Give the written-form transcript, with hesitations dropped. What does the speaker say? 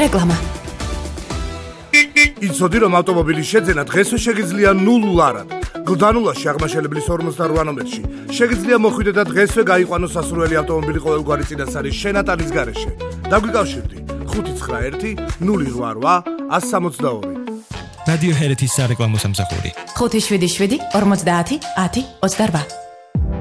რეკლამა. იცოდი რომ ავტომობილის შეძენა დღესვე შეგიძლია ნულარად. გლდანულაში აღმაშენებლის 48 ნომერში შეგიძლია მოხვიდე და დღესვე გაიყვანო სასურველი ავტომობილი ყოველგვარი წინასწარის შენატალის გარეშე. დაგვიკავშირდი 591 088 162. რადიო ჰერეთის სარეკლამო სამსახური 577 50 10 28.